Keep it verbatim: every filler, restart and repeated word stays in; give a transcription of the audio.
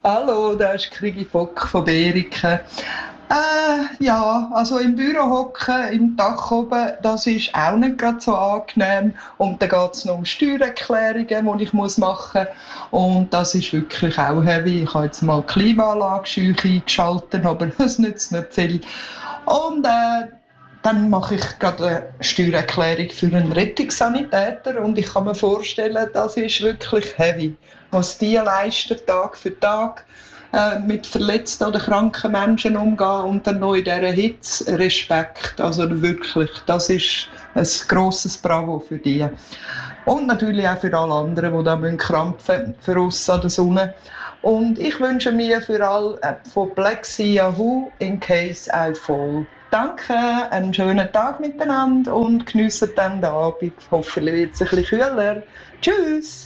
Hallo, da ist Krigi Fock von Beriken. Äh, ja, also im Büro hocken, im Dach oben, das ist auch nicht gerade so angenehm. Und dann geht es noch um Steuererklärungen, die ich muss machen muss. Und das ist wirklich auch heavy. Ich habe jetzt mal die Klimaanlage scheu eingeschaltet, aber das nützt nicht viel. Und äh, dann mache ich gerade eine Steuererklärung für einen Rettungssanitäter und ich kann mir vorstellen, das ist wirklich heavy, was die leisten Tag für Tag äh, mit verletzten oder kranken Menschen umgehen und dann noch in dieser Hitze. Respekt, also wirklich, das ist ein grosses Bravo für die. Und natürlich auch für alle anderen, die da müssen krampfen für uns an der Sonne. Und ich wünsche mir für alle äh, von Black Sea Yahoo in case I fall. Danke, einen schönen Tag miteinander und geniessen dann den Abend. Hoffentlich wird es ein bisschen kühler. Tschüss!